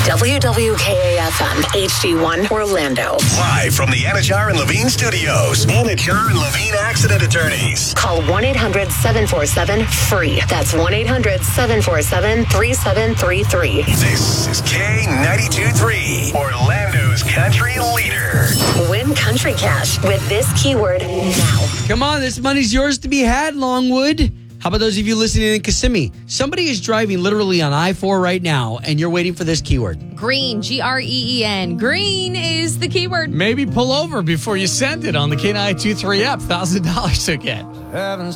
WWKA-FM, HD1 Orlando. Live from the Anajar and Levine Studios. Anajar and Levine Accident Attorneys. Call 1-800-747-FREE. That's 1-800-747-3733. This is K92.3, Orlando's country leader. Win Country Cash with this keyword now. Come on, this money's yours to be had, Longwood. How about those of you listening in Kissimmee? Somebody is driving literally on I-4 right now, and you're waiting for this keyword. Green, Green. Green is the keyword. Maybe pull over before you send it on the K92.3 app. $1,000 to get.